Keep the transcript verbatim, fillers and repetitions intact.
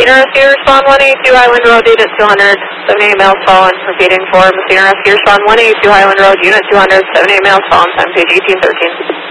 Messina Rescue, respond one eighty-two Highland Road, unit two hundred, seventy-eight miles fallen. Repeating for Messina Rescue, respond one eighty-two Highland Road, unit two hundred, seventy-eight miles fallen, time page eighteen thirteen.